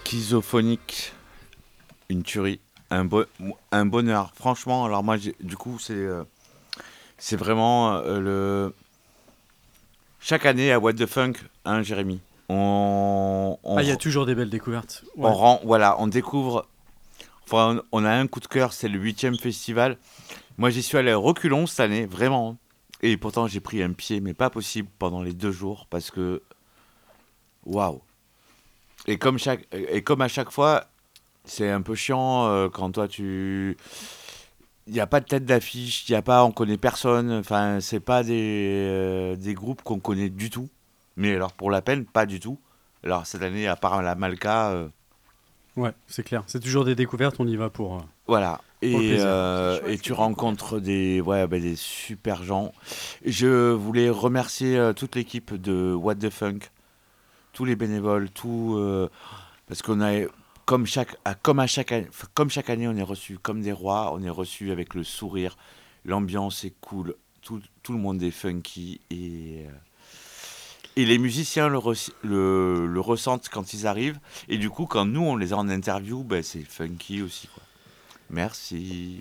Schizophonique, une tuerie, un bonheur. Franchement, alors moi, du coup, c'est vraiment le. Chaque année à What the Funk, hein, Jérémy, Ah, il y a toujours des belles découvertes. on Ouais. rend, voilà, on découvre. Enfin, on a un coup de cœur, c'est le 8e festival. Moi, j'y suis allé à reculons cette année, vraiment. Et pourtant, j'ai pris un pied, mais pas possible pendant les 2 jours, parce que waouh. Et comme à chaque fois, c'est un peu chiant quand toi tu. Il n'y a pas de tête d'affiche, il y a pas, on connaît personne. Enfin, c'est pas des groupes qu'on connaît du tout. Mais alors pour la peine, pas du tout. Alors cette année, à part la Malka, Ouais, c'est clair. C'est toujours des découvertes, on y va voilà. pour le Et, plaisir. C'est et chouette tu les découvertes. rencontres des super gens. Je voulais remercier toute l'équipe de What the Funk, tous les bénévoles, parce qu'on a comme chaque année, on est reçu comme des rois, on est reçu avec le sourire, l'ambiance est cool, tout le monde est funky et les musiciens le ressentent quand ils arrivent et du coup quand nous on les a en interview, ben, c'est funky aussi quoi. Merci.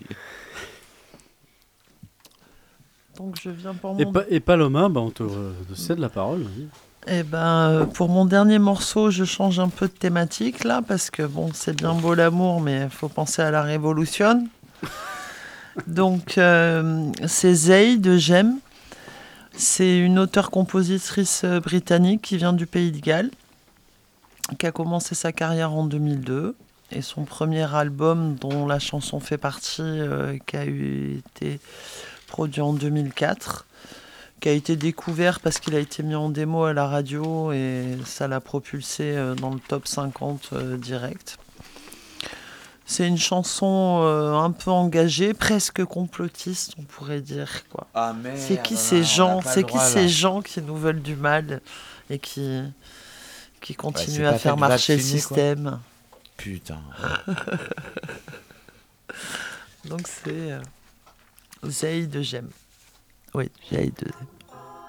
Donc je viens pour mon. Et Paloma, bah, on te cède la parole. Vas-y. Eh ben, pour mon dernier morceau, je change un peu de thématique là, parce que bon, c'est bien beau l'amour, mais il faut penser à la révolution. Donc, c'est Zay de Jem. C'est une auteure-compositrice britannique qui vient du Pays de Galles, qui a commencé sa carrière en 2002. Et son premier album, dont la chanson fait partie, qui a été produit en 2004, qui a été découvert parce qu'il a été mis en démo à la radio et ça l'a propulsé dans le top 50 direct. C'est une chanson un peu engagée, presque complotiste, on pourrait dire quoi. Ah merde, C'est qui non, ces on n'a gens pas C'est le qui droit ces là. gens qui nous veulent du mal et qui Ouais, c'est continuent à pas faire fait marcher le vacciner quoi. système. Putain. Donc c'est Zaïd de Jem. Oui, Zaïd de